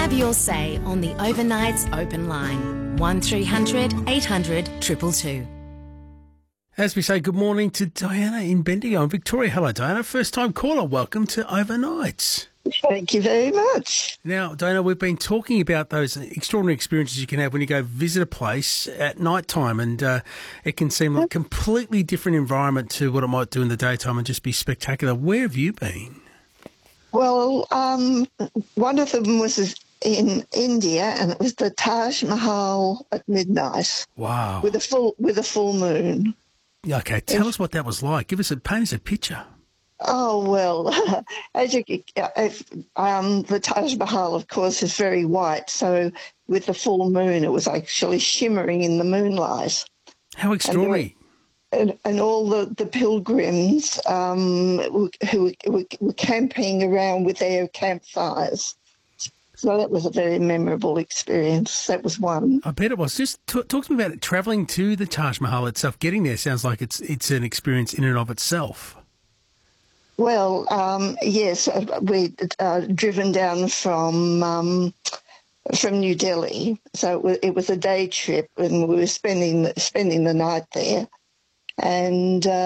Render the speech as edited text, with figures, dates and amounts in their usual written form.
Have your say on the Overnights Open Line. 1300 800 222. As we say good morning to Diana in Bendigo in Victoria. Hello, Diana. First-time caller. Welcome to Overnights. Thank you very much. Now, Diana, we've been talking about those extraordinary experiences you can have when you go visit a place at night time, and it can seem like a completely different environment to what it might do in the daytime and just be spectacular. Where have you been? Well, one of them was in India, and it was the Taj Mahal at midnight. Wow. With a full moon. Okay, tell us what that was like. Paint us a picture. Oh, well, the Taj Mahal, of course, is very white. So with the full moon, it was actually shimmering in the moonlight. How extraordinary. And all the pilgrims who were camping around with their campfires. So that was a very memorable experience. That was one. I bet it was. Just talk to me about it. Travelling to the Taj Mahal itself. Getting there sounds like it's an experience in and of itself. Well, yes, we'd driven down from New Delhi, so it was a day trip, and we were spending the night there, and